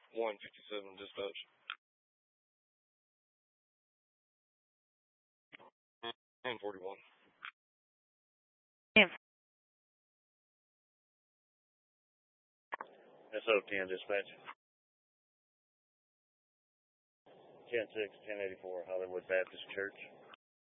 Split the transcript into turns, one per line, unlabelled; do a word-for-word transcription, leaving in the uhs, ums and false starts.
one fifty-seven dispatch. And forty-one.
S O ten dispatch. ten six, ten eighty-four, Hollywood Baptist Church.